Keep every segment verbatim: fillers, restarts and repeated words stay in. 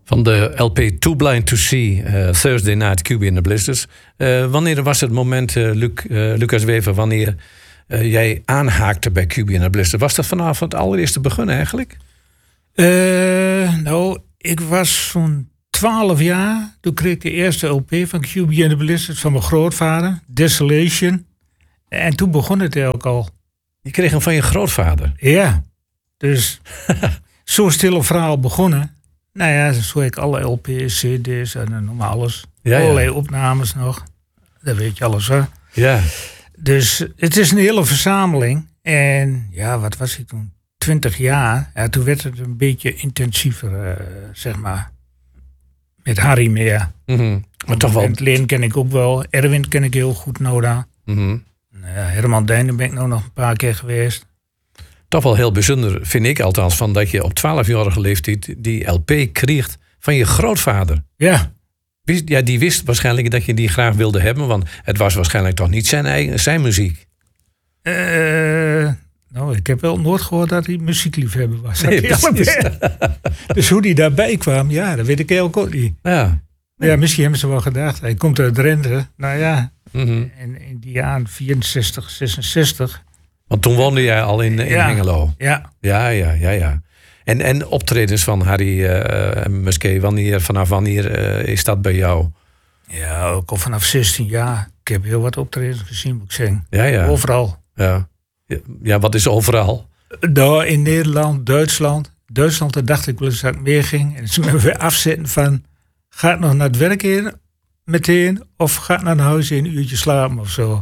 Van de L P Too Blind to See, uh, Thursday Night, Q B and the Blizzards. Uh, wanneer was het moment, uh, Luc, uh, Lucas Wever, wanneer uh, jij aanhaakte bij Q B and the Blizzards? Was dat vanaf het allereerste begin eigenlijk? Uh, nou, ik was zo'n twaalf jaar. Toen kreeg ik de eerste L P van Q B and the Blizzards van mijn grootvader, Desolation. En toen begon het eigenlijk al. Je kreeg hem van je grootvader? Ja, dus zo stil verhaal begonnen. Nou ja, zo heb ik alle L P's, C D's en noem maar alles. Ja, allerlei ja. opnames nog. Dat weet je alles, hè? Ja. Dus het is een hele verzameling. En ja, wat was ik toen? Twintig jaar. Ja, toen werd het een beetje intensiever, uh, zeg maar. Met Harry meer. Mm-hmm. Maar toch wel. Leen ken ik ook wel. Erwin ken ik heel goed, Noda. Mm-hmm. Nou ja, Herman Dijnen ben ik nou nog een paar keer geweest. Toch wel heel bijzonder, vind ik althans, van dat je op twaalfjarige leeftijd die L P kreeg van je grootvader. Ja. Ja, die wist waarschijnlijk dat je die graag wilde hebben, want het was waarschijnlijk toch niet zijn eigen, zijn muziek. Uh, nou, ik heb wel nooit gehoord dat hij muziekliefhebber was. Nee, dus hoe die daarbij kwam, ja, dat weet ik heel goed niet. Ja. Ja, misschien hebben ze wel gedacht, hij komt uit Drenthe. Nou ja, mm-hmm. in, in die jaren vierenzestig, zesenzestig... Want toen woonde jij al in, in ja, Hengelo. Ja. Ja, ja, ja, ja. En, en optredens van Harry uh, Musquet, wanneer, vanaf wanneer uh, is dat bij jou? Ja, ook al vanaf zestien jaar. Ik heb heel wat optredens gezien, moet ik zeggen. Ja, ja. Overal. Ja. Ja, wat is overal? Daar in Nederland, Duitsland. Duitsland, daar dacht ik wel eens dat ik meer ging. En ze me weer afzetten van, ga ik nog naar het werk in? Meteen, of gaat naar huis in een uurtje slapen of zo.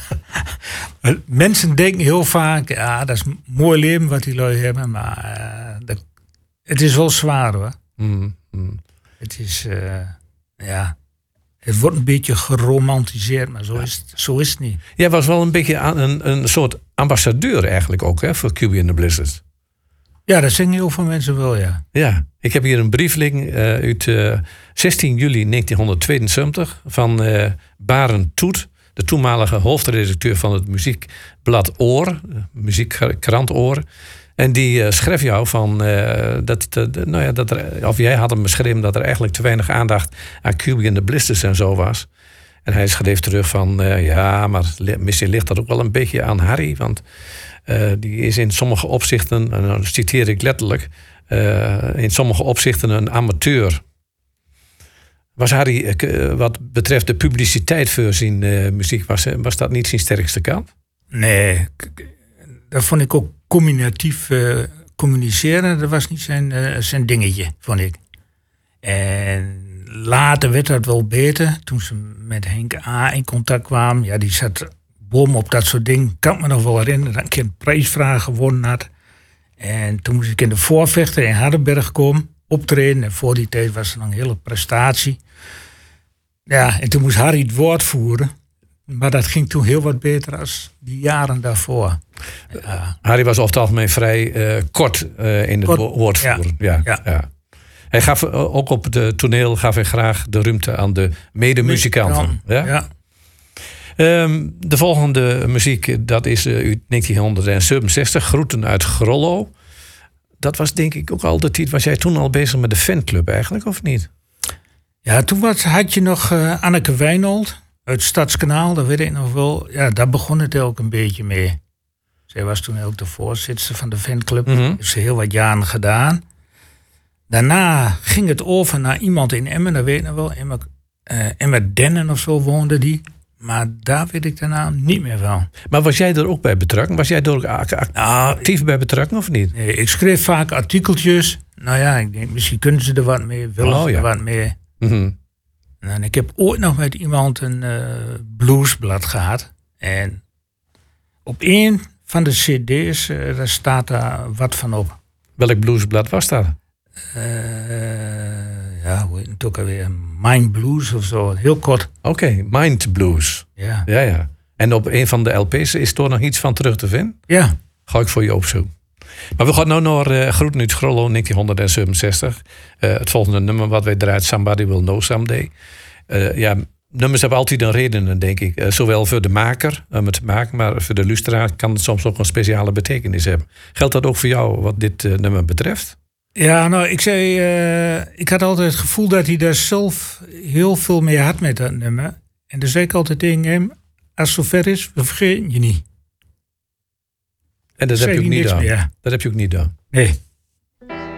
Mensen denken heel vaak, ja, dat is een mooi leven wat die lui hebben, maar uh, dat, het is wel zwaar hoor. Mm, mm. Het is, uh, ja, het wordt een beetje geromantiseerd, maar zo, ja. is, het, zo is het niet. Jij was wel een beetje een, een soort ambassadeur eigenlijk ook, hè, voor Q B and the Blizzards. Ja, dat zeggen heel veel mensen wel, ja. Ja, ik heb hier een brief liggen uh, uit uh, zestien juli negentienhonderdtweeënzeventig van uh, Barend Toet, de toenmalige hoofdredacteur van het muziekblad Oor, muziekkrant Oor. En die uh, schreef jou van, uh, dat, uh, nou ja, dat er, of jij had hem beschreven dat er eigenlijk te weinig aandacht aan Q B and the Blizzards en zo was. En hij schreef terug van, uh, ja, maar misschien ligt dat ook wel een beetje aan Harry, want Uh, die is in sommige opzichten, en dan citeer ik letterlijk, uh, in sommige opzichten een amateur. Was Harry, uh, wat betreft de publiciteit voor zijn uh, muziek, was, was dat niet zijn sterkste kant? Nee, dat vond ik ook communicatief uh, communiceren, dat was niet zijn, uh, zijn dingetje, vond ik. En later werd dat wel beter, toen ze met Henk A. in contact kwamen. Ja, die zat bom op dat soort dingen. Kan ik me nog wel herinneren dat ik een prijsvraag gewonnen had. En toen moest ik in de voorvechter in Hardenberg komen, optreden. En voor die tijd was er nog een hele prestatie. Ja, en toen moest Harry het woord voeren. Maar dat ging toen heel wat beter als die jaren daarvoor. Ja. Harry was over het algemeen vrij uh, kort uh, in het kort, wo- woord voeren. Ja, ja. Ja. Hij gaf uh, ook op het toneel gaf hij graag de ruimte aan de medemuzikanten. Ja. Ja. Um, de volgende muziek, dat is uh, uit negentienhonderdzevenenzestig, Groeten uit Grollo. Dat was denk ik ook al de tijd, was jij toen al bezig met de fanclub eigenlijk, of niet? Ja, toen was, had je nog uh, Anneke Wijnold uit Stadskanaal, dat weet ik nog wel. Ja, daar begon het ook een beetje mee. Zij was toen ook de voorzitter van de fanclub. Mm-hmm. Heeft ze heel wat jaren gedaan. Daarna ging het over naar iemand in Emmen, dat weet ik nog wel. Emmen, uh, Emmen Dennen of zo woonde die. Maar daar weet ik de naam niet meer van. Maar was jij er ook bij betrokken? Was jij er ook actief nou, bij betrokken of niet? Nee, ik schreef vaak artikeltjes. Nou ja, ik denk misschien kunnen ze er wat mee, willen oh, ze ja. er wat mee. Mm-hmm. En ik heb ooit nog met iemand een uh, bluesblad gehad. En op één van de cd's, uh, daar staat daar wat van op. Welk bluesblad was dat? Uh, ja, hoe heet het ook alweer? Mind Blues of zo, heel kort. Oké, okay, Mind Blues. Ja. ja, ja. En op een van de L P's is er nog iets van terug te vinden? Ja. Ga ik voor je opzoeken. Maar we gaan nu naar uh, Groeten uit Grollo, negentienhonderdzevenenzestig. Uh, het volgende nummer wat wij draait, Somebody Will Know Someday. Uh, ja, nummers hebben altijd een reden, denk ik. Uh, zowel voor de maker om het te maken, maar voor de luisteraar kan het soms ook een speciale betekenis hebben. Geldt dat ook voor jou wat dit uh, nummer betreft? Ja, nou, ik zei, uh, ik had altijd het gevoel dat hij daar zelf heel veel mee had met dat nummer. En dan zei ik altijd tegen hem, als het zover is, we vergeten je niet. En dat heb je ook niet gedaan. Dat heb je ook niet gedaan. Nee.